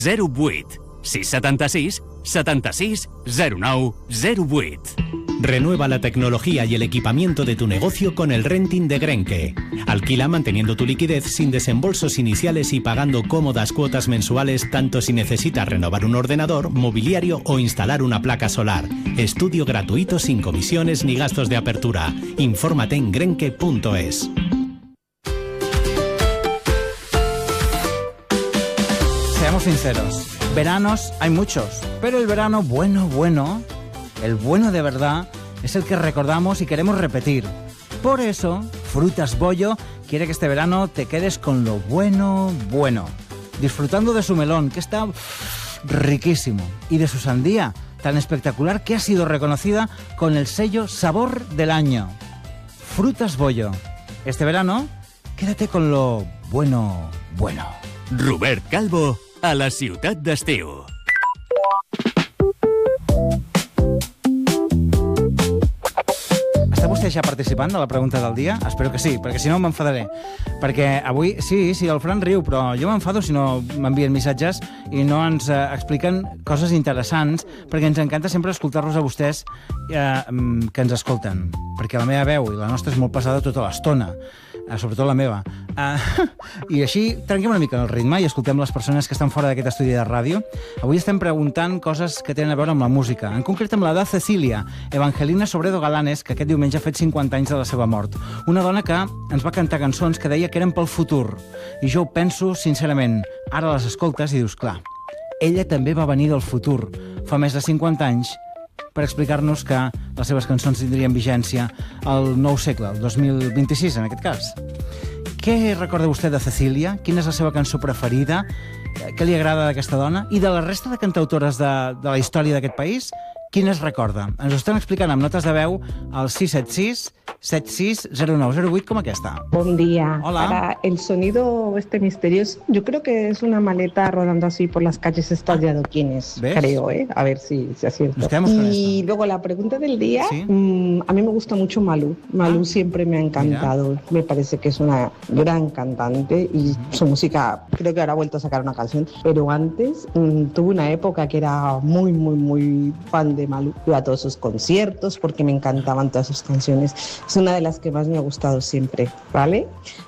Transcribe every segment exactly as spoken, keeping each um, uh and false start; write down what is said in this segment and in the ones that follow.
zero vuit. sis setanta-sis setenta-sis zero nou zero vuit. Renueva la tecnología y el equipamiento de tu negocio con el renting de Grenke. Alquila manteniendo tu liquidez sin desembolsos iniciales y pagando cómodas cuotas mensuales tanto si necesitas renovar un ordenador, mobiliario o instalar una placa solar. Estudio gratuito sin comisiones ni gastos de apertura. Infórmate en grenke punto es. Seamos sinceros, veranos hay muchos, pero el verano bueno, bueno, el bueno de verdad, es el que recordamos y queremos repetir. Por eso, Frutas Bollo quiere que este verano te quedes con lo bueno, bueno, disfrutando de su melón, que está riquísimo, y de su sandía, tan espectacular que ha sido reconocida con el sello Sabor del Año. Frutas Bollo. Este verano, quédate con lo bueno, bueno. Robert Calvo, a la ciutat d'estiu. Està vostè ja participant de la pregunta del dia? Espero que sí, perquè si no m'enfadaré. Perquè avui, sí, sí, el Fran riu, però jo m'enfado si no m'envien missatges i no ens eh, expliquen coses interessants, perquè ens encanta sempre escoltar-los a vostès eh, que ens escolten. Perquè la meva veu i la nostra és molt pesada tota l'estona. Uh, sobretot la meva. Uh, I així trenquem una mica el ritme i escoltem les persones que estan fora d'aquest estudi de ràdio. Avui estem preguntant coses que tenen a veure amb la música, en concret amb la de Cecilia, Evangelina Sobredo Galanes, que aquest diumenge ha fet cinquanta anys de la seva mort. Una dona que ens va cantar cançons que deia que eren pel futur. I jo ho penso, sincerament, ara les escoltes i dius, clar, ella també va venir del futur, fa més de cinquanta anys, per explicar-nos que les seves cançons tindrien vigència al nou segle, el dos mil vint-i-sis, en aquest cas. Què recorda vostè de Cecília? Quina és la seva cançó preferida? Què li agrada d'aquesta dona? I de la resta de cantautores de, de la història d'aquest país, quines recorda? Ens ho estan explicant amb notes de veu al sis set sis set sis zero nou zero vuit, com aquesta. Buen día. Hola. Para el sonido este misterioso, yo creo que es una maleta rodando así por las calles estas de adoquines. ¿Ves? Creo, ¿eh? A ver si se acierta. Nos quedamos con Y esto. luego la pregunta del día, ¿Sí? mmm, a mí me gusta mucho Malú. Malú Ah. siempre me ha encantado. Me parece que es una gran cantante y su música, creo que ahora ha vuelto a sacar una canción, pero antes mmm, tuve una época que era muy, muy, muy fan de Malú. Iba a todos sus conciertos porque me encantaban todas sus canciones. Es una de las que más me ha gustado siempre, ¿vale?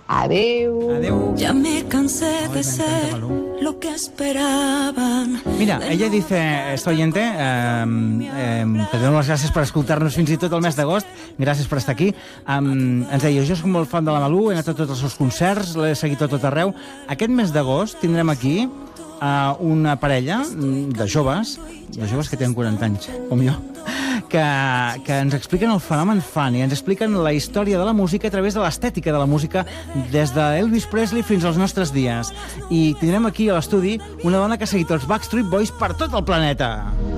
Adeu. Adeu. Ya me cansé Ay, me de encanta ser Malú. lo que esperaban. Mira, ella dice, esta oyente, eh, eh, que dono les gràcies per escoltar-nos fins i tot el mes d'agost, gràcies per estar aquí, um, ens deia, jo soc molt fan de la Malú, he anat a tots els seus concerts, l'he seguit a tot arreu. Aquest mes d'agost tindrem aquí uh, una parella de joves, de joves que tenen quaranta anys, com jo, que, que ens expliquen el fenomen fan i ens expliquen la història de la música a través de l'estètica de la música des d'Elvis Presley fins als nostres dies. I tindrem aquí a l'estudi una dona que ha seguit els Backstreet Boys per tot el planeta.